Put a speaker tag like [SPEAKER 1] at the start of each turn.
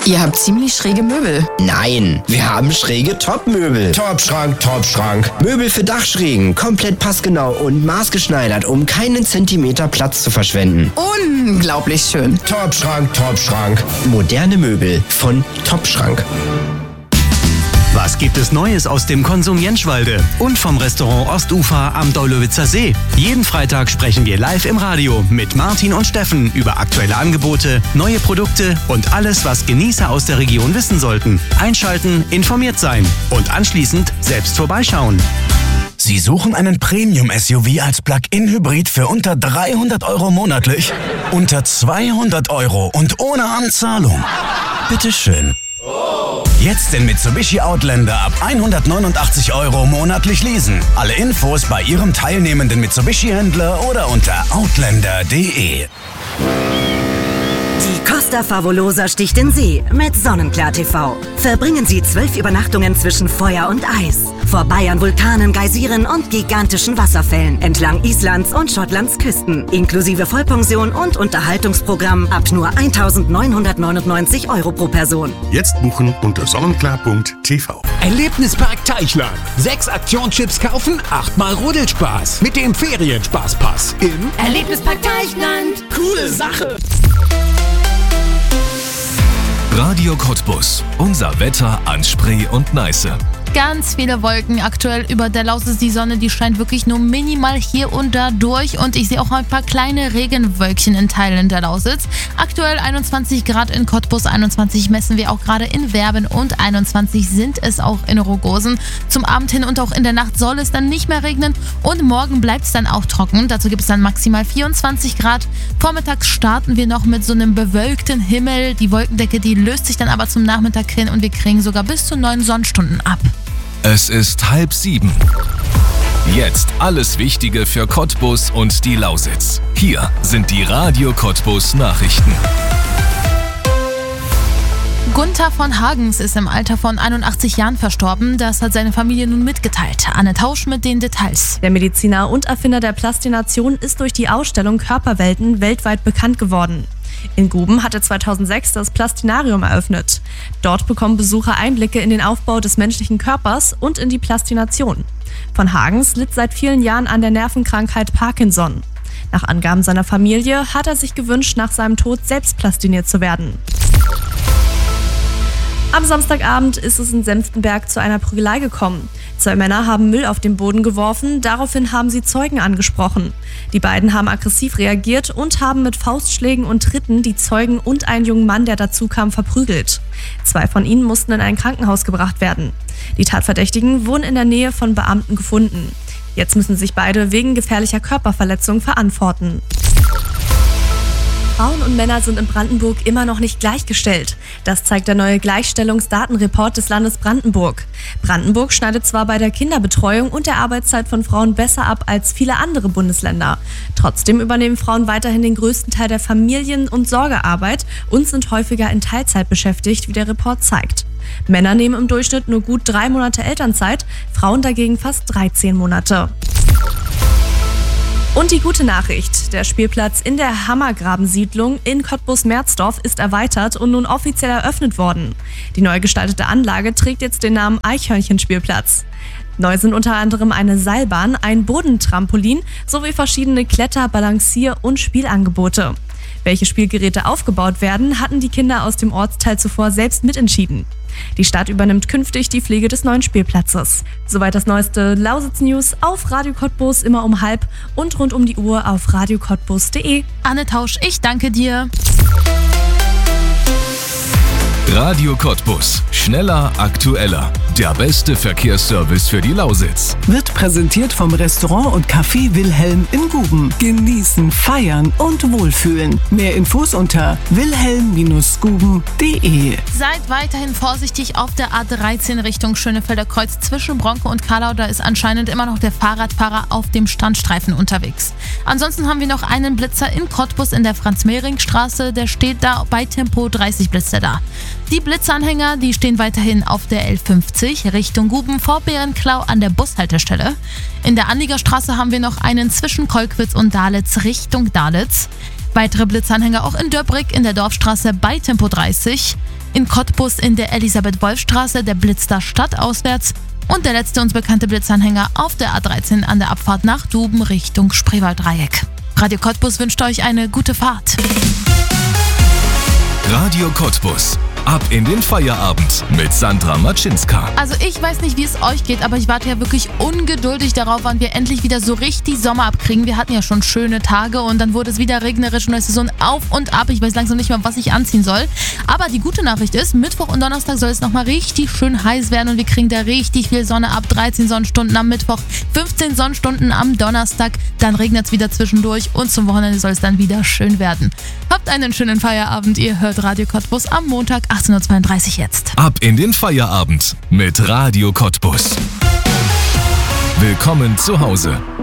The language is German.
[SPEAKER 1] Ihr habt ziemlich schräge Möbel.
[SPEAKER 2] Nein, wir haben schräge Top-Möbel. Top-Schrank, Top-Schrank. Möbel für Dachschrägen, komplett passgenau und maßgeschneidert, um keinen Zentimeter Platz zu verschwenden.
[SPEAKER 1] Unglaublich schön.
[SPEAKER 2] Top-Schrank, Top-Schrank. Moderne Möbel von Top-Schrank.
[SPEAKER 3] Was gibt es Neues aus dem Konsum Jentschwalde und vom Restaurant Ostufer am Daulowitzer See? Jeden Freitag sprechen wir live im Radio mit Martin und Steffen über aktuelle Angebote, neue Produkte und alles, was Genießer aus der Region wissen sollten. Einschalten, informiert sein und anschließend selbst vorbeischauen.
[SPEAKER 4] Sie suchen einen Premium-SUV als Plug-in-Hybrid für unter 300 € monatlich? Unter 200 € und ohne Anzahlung? Bitteschön. Jetzt den Mitsubishi Outlander ab 189 € monatlich leasen. Alle Infos bei Ihrem teilnehmenden Mitsubishi-Händler oder unter outlander.de.
[SPEAKER 5] Die Costa Favolosa sticht in See mit Sonnenklar TV. Verbringen Sie 12 Übernachtungen zwischen Feuer und Eis. Vorbei an Vulkanen, Geysiren und gigantischen Wasserfällen entlang Islands und Schottlands Küsten. Inklusive Vollpension und Unterhaltungsprogramm ab nur 1.999 € pro Person.
[SPEAKER 6] Jetzt buchen unter sonnenklar.tv.
[SPEAKER 7] Erlebnispark Teichland. 6 Aktionschips kaufen, 8-mal Rodelspaß. Mit dem Ferienspaßpass im
[SPEAKER 8] Erlebnispark Teichland.
[SPEAKER 7] Coole Sache.
[SPEAKER 9] Radio Cottbus. Unser Wetter an Spree und Neiße.
[SPEAKER 10] Ganz viele Wolken aktuell über der Lausitz. Die Sonne, die scheint wirklich nur minimal hier und da durch. Und ich sehe auch ein paar kleine Regenwölkchen in Teilen der Lausitz. Aktuell 21 Grad in Cottbus, 21 messen wir auch gerade in Werben und 21 sind es auch in Rogosen. Zum Abend hin und auch in der Nacht soll es dann nicht mehr regnen und morgen bleibt es dann auch trocken. Dazu gibt es dann maximal 24 Grad. Vormittags starten wir noch mit so einem bewölkten Himmel. Die Wolkendecke, die löst sich dann aber zum Nachmittag hin und wir kriegen sogar bis zu 9 Sonnenstunden ab.
[SPEAKER 9] Es ist 6:30. Jetzt alles Wichtige für Cottbus und die Lausitz. Hier sind die Radio Cottbus Nachrichten.
[SPEAKER 10] Gunther von Hagens ist im Alter von 81 Jahren verstorben. Das hat seine Familie nun mitgeteilt. Anne Tausch mit den Details.
[SPEAKER 11] Der Mediziner und Erfinder der Plastination ist durch die Ausstellung Körperwelten weltweit bekannt geworden. In Guben hat er 2006 das Plastinarium eröffnet. Dort bekommen Besucher Einblicke in den Aufbau des menschlichen Körpers und in die Plastination. Von Hagens litt seit vielen Jahren an der Nervenkrankheit Parkinson. Nach Angaben seiner Familie hat er sich gewünscht, nach seinem Tod selbst plastiniert zu werden. Am Samstagabend ist es in Senftenberg zu einer Prügelei gekommen. 2 Männer haben Müll auf den Boden geworfen, daraufhin haben sie Zeugen angesprochen. Die beiden haben aggressiv reagiert und haben mit Faustschlägen und Tritten die Zeugen und einen jungen Mann, der dazu kam, verprügelt. 2 von ihnen mussten in ein Krankenhaus gebracht werden. Die Tatverdächtigen wurden in der Nähe von Beamten gefunden. Jetzt müssen sich beide wegen gefährlicher Körperverletzung verantworten. Frauen und Männer sind in Brandenburg immer noch nicht gleichgestellt. Das zeigt der neue Gleichstellungsdatenreport des Landes Brandenburg. Brandenburg schneidet zwar bei der Kinderbetreuung und der Arbeitszeit von Frauen besser ab als viele andere Bundesländer. Trotzdem übernehmen Frauen weiterhin den größten Teil der Familien- und Sorgearbeit und sind häufiger in Teilzeit beschäftigt, wie der Report zeigt. Männer nehmen im Durchschnitt nur gut 3 Monate Elternzeit, Frauen dagegen fast 13 Monate. Und die gute Nachricht, der Spielplatz in der Hammergraben-Siedlung in Cottbus-Merzdorf ist erweitert und nun offiziell eröffnet worden. Die neu gestaltete Anlage trägt jetzt den Namen Eichhörnchenspielplatz. Neu sind unter anderem eine Seilbahn, ein Bodentrampolin sowie verschiedene Kletter-, Balancier- und Spielangebote. Welche Spielgeräte aufgebaut werden, hatten die Kinder aus dem Ortsteil zuvor selbst mitentschieden. Die Stadt übernimmt künftig die Pflege des neuen Spielplatzes. Soweit das neueste Lausitz-News auf Radio Cottbus immer um 12:30 und rund um die Uhr auf radiocottbus.de.
[SPEAKER 10] Anne Tausch, ich danke dir.
[SPEAKER 9] Radio Cottbus. Schneller, aktueller. Der beste Verkehrsservice für die Lausitz.
[SPEAKER 12] Wird präsentiert vom Restaurant und Café Wilhelm in Guben. Genießen, feiern und wohlfühlen. Mehr Infos unter wilhelm-guben.de.
[SPEAKER 10] Seid weiterhin vorsichtig auf der A13 Richtung Schönefelder Kreuz zwischen Bronke und Karlau. Da ist anscheinend immer noch der Fahrradfahrer auf dem Standstreifen unterwegs. Ansonsten haben wir noch einen Blitzer in Cottbus in der Franz-Mehring-Straße. Der steht da bei Tempo 30 blitzt er da. Die Blitzanhänger, die stehen weiterhin auf der L50 Richtung Guben vor Bärenklau an der Bushaltestelle. In der Anliegerstraße haben wir noch einen zwischen Kolkwitz und Dalitz Richtung Dalitz. Weitere Blitzanhänger auch in Döbrick in der Dorfstraße bei Tempo 30. In Cottbus in der Elisabeth-Wolf-Straße der Blitz da stadtauswärts. Und der letzte uns bekannte Blitzanhänger auf der A13 an der Abfahrt nach Duben Richtung Spreewalddreieck. Radio Cottbus wünscht euch eine gute Fahrt.
[SPEAKER 9] Radio Cottbus. Ab in den Feierabend mit Sandra Matschinska.
[SPEAKER 10] Also ich weiß nicht, wie es euch geht, aber ich warte ja wirklich ungeduldig darauf, wann wir endlich wieder so richtig Sommer abkriegen. Wir hatten ja schon schöne Tage und dann wurde es wieder regnerisch und es ist so ein Auf und Ab. Ich weiß langsam nicht mehr, was ich anziehen soll. Aber die gute Nachricht ist, Mittwoch und Donnerstag soll es nochmal richtig schön heiß werden und wir kriegen da richtig viel Sonne ab. 13 Sonnenstunden am Mittwoch, 15 Sonnenstunden am Donnerstag. Dann regnet es wieder zwischendurch und zum Wochenende soll es dann wieder schön werden. Habt einen schönen Feierabend. Ihr hört Radio Cottbus am Montag 18:32 Uhr jetzt.
[SPEAKER 9] Ab in den Feierabend mit Radio Cottbus. Willkommen zu Hause.